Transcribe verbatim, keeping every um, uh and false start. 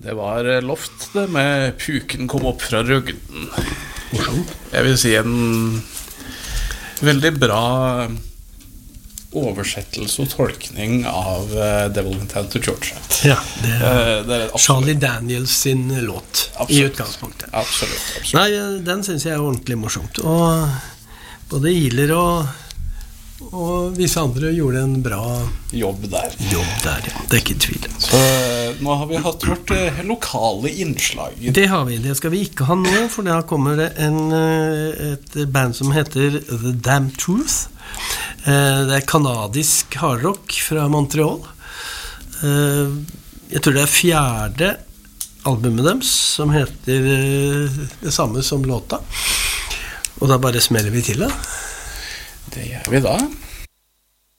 Det var loft det med puken kom opp fra ruggen. Morsomt. Jeg vil si en veldig bra oversettelse og tolkning av uh, Devil Went Down to Georgia. Ja, det er, uh, det er Charlie Daniels sin låt. Absolutt. I utgangspunktet. Absolutt, absolutt. Nei, den synes jeg er ordentlig morsomt. Og både Ihler og og visse andre gjorde en bra jobb der. Jobb der, ja. Det er ikke tvil. Så nå har vi hatt vårt uh, lokale innslag. Det har vi. Det skal vi ikke ha nå, for da kommer det en, et band som heter The Damn Truth. Det er kanadisk hardrock fra Montreal. Jeg tror det er fjerde albumet deres, som heter det samme som låta. Og da bare smeller vi til det. Det gjør vi da.